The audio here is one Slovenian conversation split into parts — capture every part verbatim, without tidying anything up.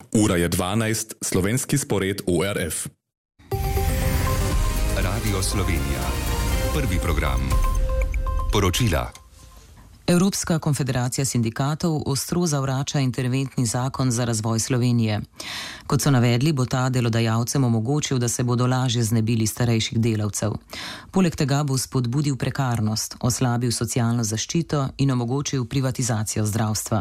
Ura je dvanajst, slovenski spored O R F. Radio Slovenija. Prvi program. Poročila. Evropska konfederacija sindikatov ostro zavrača interventni zakon za razvoj Slovenije. Kot so navedli, bo ta delodajalcem omogočil, da se bodo lažje znebili starejših delavcev. Poleg tega bo spodbudil prekarnost, oslabil socialno zaščito in omogočil privatizacijo zdravstva.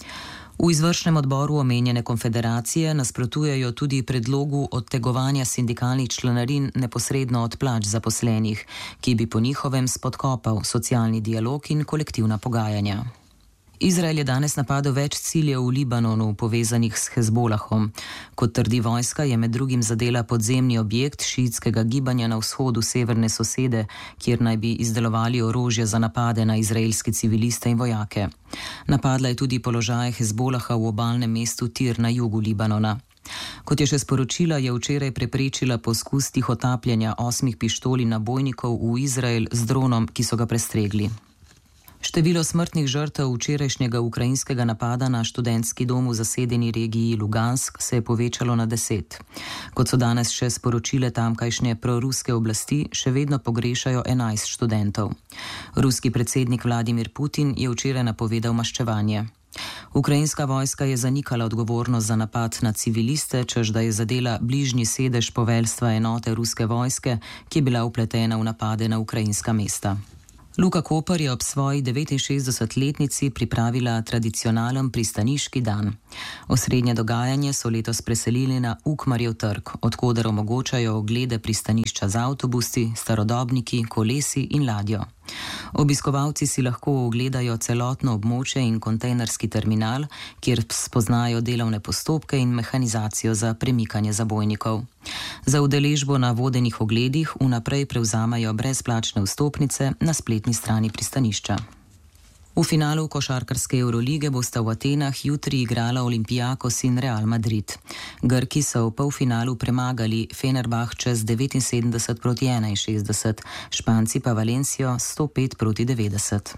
V izvršnem odboru omenjene konfederacije nasprotujejo tudi predlogu odtegovanja sindikalnih članarin neposredno od plač zaposlenih, ki bi po njihovem spodkopal socialni dialog in kolektivna pogajanja. Izrael je danes napadel več ciljev v Libanonu povezanih s Hezbolahom. Kot trdi vojska, je med drugim zadela podzemni objekt šiitskega gibanja na vzhodu severne sosede, kjer naj bi izdelovali orožje za napade na izraelske civiliste in vojake. Napadla je tudi položaje Hezbolaha v obalnem mestu Tir na jugu Libanona. Kot je še sporočila, je včeraj preprečila poskus tihotapljenja osmih pištol in nabojnikov v Izrael z dronom, ki so ga prestregli. Število smrtnih žrtev včerajšnjega ukrajinskega napada na študentski dom v zasedeni regiji Lugansk se je povečalo na deset. Kot so danes še sporočile tamkajšnje proruske oblasti, še vedno pogrešajo enajst študentov. Ruski predsednik Vladimir Putin je včeraj napovedal maščevanje. Ukrajinska vojska je zanikala odgovornost za napad na civiliste, čež da je zadela bližnji sedež poveljstva enote ruske vojske, ki je bila vpletena v napade na ukrajinska mesta. Luka Koper je ob svoji devetinšestdesetletnici pripravila tradicionalen pristaniški dan. Osrednje dogajanje so letos preselili na Ukmarjev trg, odkoder omogočajo oglede pristanišča z avtobusi, starodobniki, kolesi in ladjo. Obiskovalci si lahko ogledajo celotno območje in kontejnerski terminal, kjer spoznajo delovne postopke in mehanizacijo za premikanje zabojnikov. Za udeležbo na vodenih ogledih vnaprej prevzamajo brezplačne vstopnice na spletni strani pristanišča. V finalu košarkarske Evrolige bosta v Atenah jutri igrala Olympiakos in Real Madrid. Grki so v polfinalu premagali Fenerbahče z devetinsedemdeset proti enainšestdeset, Španci pa Valencijo sto pet proti devetdeset.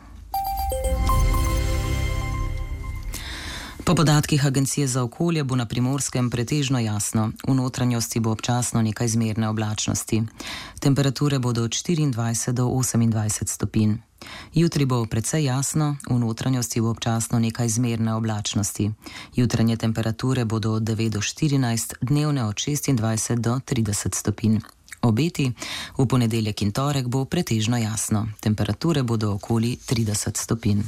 Po podatkih Agencije za okolje bo na Primorskem pretežno jasno, v notranjosti bo občasno nekaj zmerne oblačnosti. Temperature bodo od štiriindvajset do osemindvajset stopinj. Jutri bo precej jasno, v notranjosti bo občasno nekaj zmerne oblačnosti. Jutranje temperature bodo od devet do štirinajst, dnevne od šestindvajset do trideset stopinj. Obeti: v ponedeljek in torek bo pretežno jasno. Temperature bodo okoli trideset stopinj.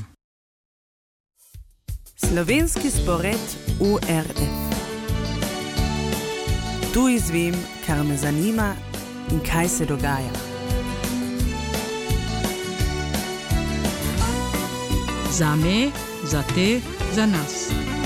Slovenski spored O R F. Tu izvem, kar me zanima in kaj se dogaja. Za me, za te, za nas.